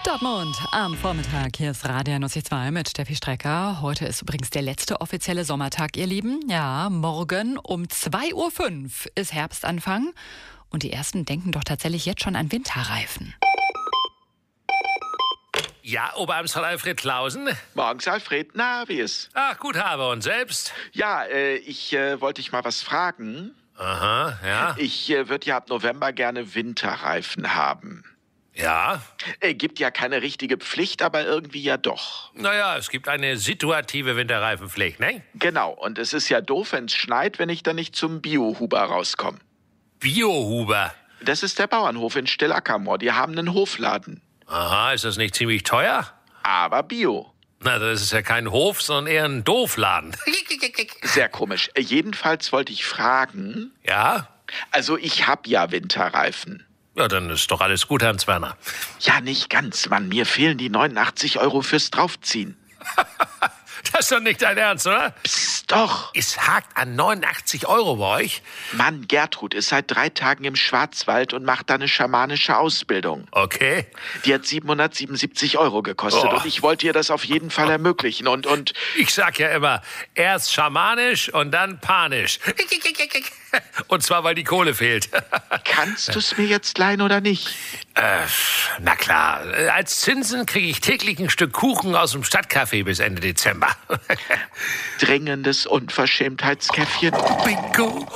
Dortmund am Vormittag. Hier ist Radio 92 mit Steffi Strecker. Heute ist übrigens der letzte offizielle Sommertag, ihr Lieben. Ja, morgen um 2.05 Uhr ist Herbstanfang. Und die Ersten denken doch tatsächlich jetzt schon an Winterreifen. Ja, Oberamtsrat Alfred Klausen. Morgens, Alfred. Na, wie ist? Ach, gut habe. Und selbst? Ja, ich wollte dich mal was fragen. Aha, ja. Ich würde ja ab November gerne Winterreifen haben. Ja? Gibt ja keine richtige Pflicht, aber irgendwie ja doch. Naja, es gibt eine situative Winterreifenpflicht, ne? Genau, und es ist ja doof, wenn es schneit, wenn ich dann nicht zum Biohuber rauskomme. Biohuber? Das ist der Bauernhof in Stillackermoor. Die haben einen Hofladen. Aha, ist das nicht ziemlich teuer? Aber Bio. Na, das ist ja kein Hof, sondern eher ein Doofladen. Sehr komisch. Jedenfalls wollte ich fragen. Ja? Also ich hab ja Winterreifen. Ja, dann ist doch alles gut, Hans Werner. Ja, nicht ganz, Mann. Mir fehlen die 89 € fürs Draufziehen. Das ist doch nicht dein Ernst, oder? Psst, doch. Es hakt an 89 € bei euch? Mann, Gertrud ist seit 3 Tagen im Schwarzwald und macht da eine schamanische Ausbildung. Okay. Die hat 777 € gekostet Oh. und ich wollte ihr das auf jeden Fall ermöglichen und... Ich sag ja immer, erst schamanisch und dann panisch. Und zwar, weil die Kohle fehlt. Kannst du's mir jetzt leihen oder nicht? Na klar, als Zinsen kriege ich täglich ein Stück Kuchen aus dem Stadtcafé bis Ende Dezember. Dringendes Unverschämtheitskäffchen. Bingo.